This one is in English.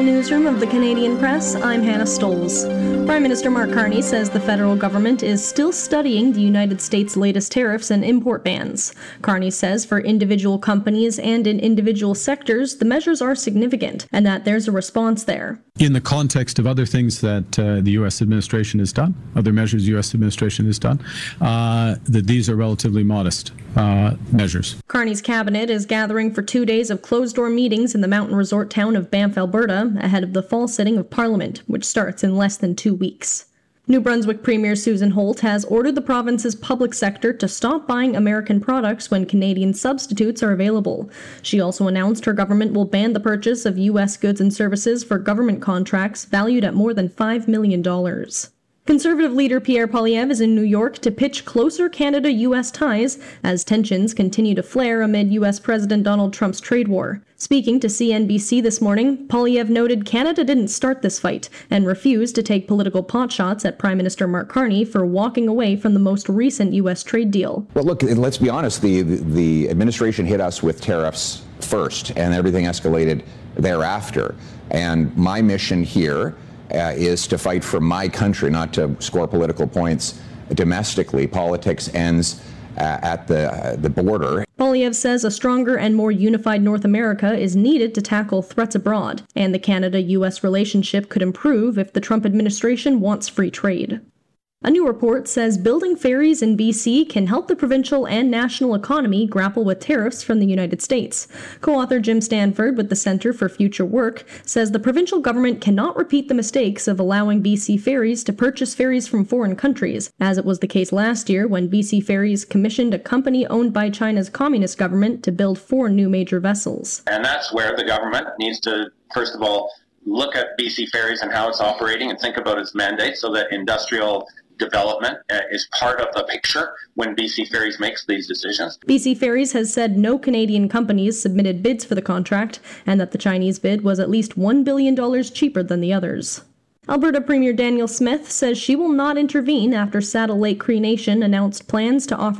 newsroom of the Canadian Press, I'm Hannah Stolz. Prime Minister Mark Carney says the federal government is still studying the United States' latest tariffs and import bans. Carney says for individual companies and in individual sectors, the measures are significant and that there's a response there. In the context of other things that the U.S. administration has done, other measures the U.S. administration has done, that these are relatively modest measures. Carney's cabinet is gathering for 2 days of closed-door meetings in the mountain resort town of Banff, Alberta, ahead of the fall sitting of Parliament, which starts in less than 2 weeks. New Brunswick Premier Susan Holt has ordered the province's public sector to stop buying American products when Canadian substitutes are available. She also announced her government will ban the purchase of U.S. goods and services for government contracts valued at more than $5 million. Conservative leader Pierre Poilievre is in New York to pitch closer Canada-U.S. ties as tensions continue to flare amid U.S. President Donald Trump's trade war. Speaking to CNBC this morning, Poilievre noted Canada didn't start this fight and refused to take political potshots at Prime Minister Mark Carney for walking away from the most recent U.S. trade deal. Well, look, let's be honest, the administration hit us with tariffs first and everything escalated thereafter. And my mission here is to fight for my country, not to score political points domestically. Politics ends at the border. Poilievre says a stronger and more unified North America is needed to tackle threats abroad, and the Canada-U.S. relationship could improve if the Trump administration wants free trade. A new report says building ferries in BC can help the provincial and national economy grapple with tariffs from the United States. Co-author Jim Stanford with the Centre for Future Work says the provincial government cannot repeat the mistakes of allowing BC Ferries to purchase ferries from foreign countries, as it was the case last year when BC Ferries commissioned a company owned by China's communist government to build 4 new major vessels. And that's where the government needs to, first of all, look at BC Ferries and how it's operating and think about its mandate so that industrial development is part of the picture when BC Ferries makes these decisions. BC Ferries has said no Canadian companies submitted bids for the contract and that the Chinese bid was at least $1 billion cheaper than the others. Alberta Premier Danielle Smith says she will not intervene after Saddle Lake Cree Nation announced plans to offer